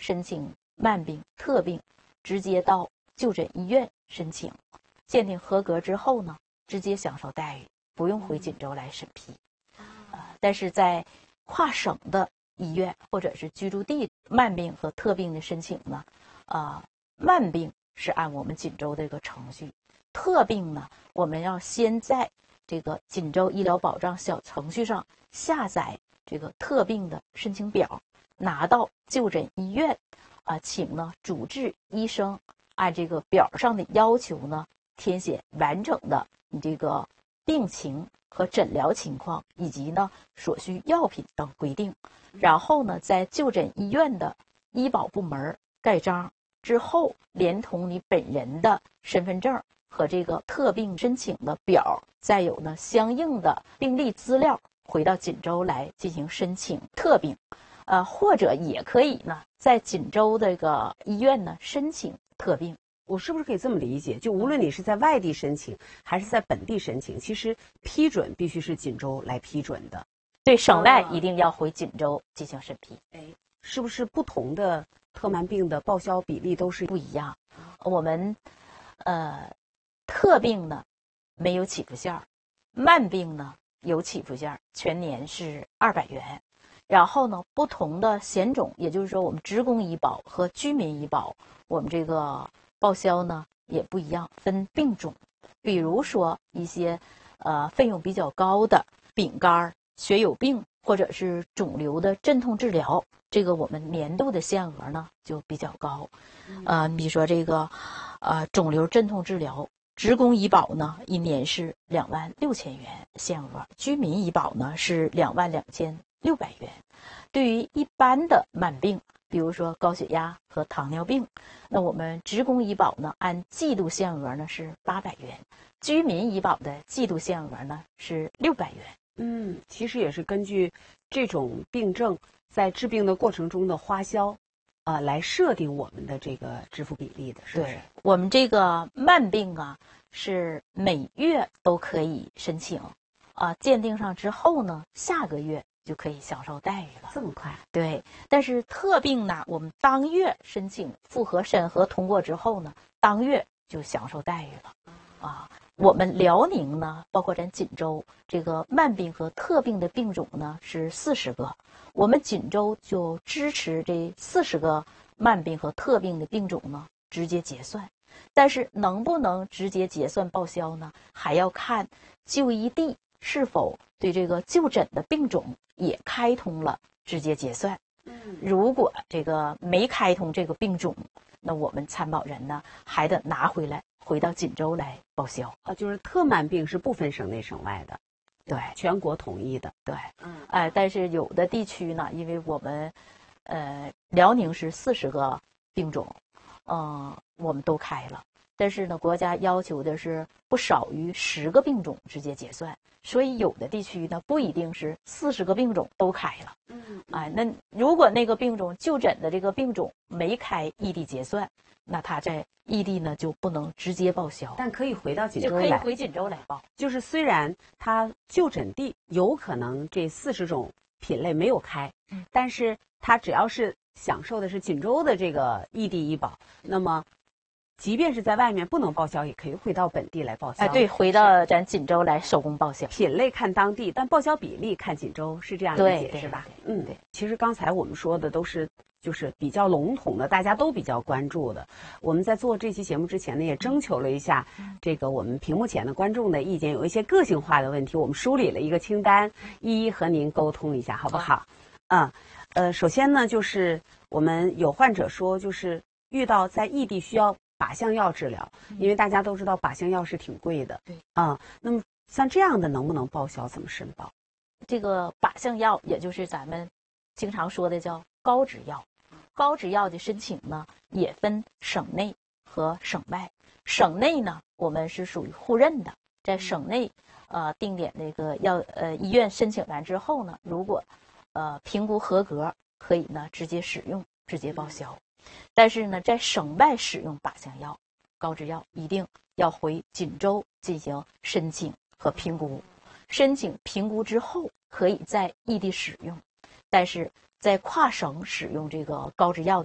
申请慢病、特病，直接到就诊医院申请，鉴定合格之后呢，直接享受待遇，不用回锦州来审批。但是在跨省的医院或者是居住地慢病和特病的申请呢，慢病是按我们锦州这个程序，特病呢，我们要先在这个锦州医疗保障小程序上下载这个特病的申请表，拿到就诊医院，请呢主治医生按这个表上的要求呢，填写完整的你这个病情和诊疗情况，以及呢所需药品等规定，然后呢在就诊医院的医保部门盖章之后，连同你本人的身份证和这个特病申请的表，再有呢相应的病历资料，回到锦州来进行申请特病，或者也可以呢在锦州这个医院呢申请特病。 我是不是可以这么理解？就无论你是在外地申请还是在本地申请，其实批准必须是锦州来批准的。 对，省外一定要回锦州进行审批。 是不是不同的特慢病的报销比例都是不一样？我们特病呢没有起付线，慢病呢有起付线，全年是200元。然后呢，不同的险种，也就是说我们职工医保和居民医保，我们这个报销呢也不一样，分病种。比如说一些费用比较高的丙肝、血友病或者是肿瘤的镇痛治疗，这个我们年度的限额呢就比较高。你比如说这个肿瘤镇痛治疗，职工医保呢一年是26000元限额，居民医保呢是22600元。对于一般的慢病，比如说高血压和糖尿病，那我们职工医保呢按季度限额呢是800元，居民医保的季度限额呢是600元。 其实也是根据这种病症在治病的过程中的花销来设定我们的这个支付比例的，是不是？ 对，我们这个慢病是每月都可以申请，鉴定上之后呢，下个月就可以享受待遇了。 这么快？ 对，但是特病呢，我们当月申请复核审核通过之后呢，当月就享受待遇了。我们辽宁呢，包括咱锦州，这个慢病和特病的病种呢是40个，我们锦州就支持这40个慢病和特病的病种呢直接结算。但是能不能直接结算报销呢，还要看就医地是否对这个就诊的病种也开通了直接结算。如果这个没开通这个病种，那我们参保人呢还得拿回来回到锦州来报销。 就是特慢病是不分省内省外的， 对， 全国统一的。 对，但是有的地区呢，因为我们辽宁是40个病种，我们都开了，但是呢，国家要求的是不少于10个病种直接结算，所以有的地区呢不一定是40个病种都开了。那如果那个病种就诊的这个病种没开异地结算，那他在异地呢就不能直接报销， 但可以回到锦州就可以回锦州来报。 就是虽然他就诊地有可能这40种品类没有开，但是他只要是享受的是锦州的这个异地医保，那么即便是在外面不能报销，也可以回到本地来报销。 对，回到咱锦州来手工报销。 品类看当地，但报销比例看锦州，是这样理解是吧？ 对。 其实刚才我们说的都是就是比较笼统的，大家都比较关注的。我们在做这期节目之前呢，也征求了一下这个我们屏幕前的观众的意见，有一些个性化的问题，我们梳理了一个清单，一一和您沟通一下，好不好？首先呢，就是我们有患者说，就是遇到在异地需要靶向药治疗，因为大家都知道靶向药是挺贵的。 对。 那么像这样的能不能报销？怎么申报？ 这个靶向药，也就是咱们经常说的叫高脂药。高脂药的申请呢，也分省内和省外。省内呢，我们是属于互认的，在省内定点那个医院申请完之后呢，如果评估合格，可以呢直接使用，直接报销。但是呢，在省外使用靶向药、高脂药，一定要回锦州进行申请和评估。申请评估之后，可以在异地使用，但是在跨省使用这个高脂药